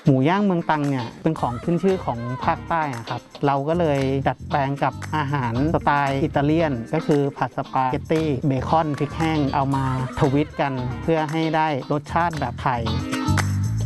หมูย่างเมืองตรังเนี่ยเป็นของขึ้นชื่อของภาคใต้ครับเราก็เลยดัดแปลงกับอาหารสไตล์อิตาเลียนก็คือผัดสปาเกตตี้เบคอนพริกแห้งเอามาทวิตกันเพื่อให้ได้รสชาติแบบไทย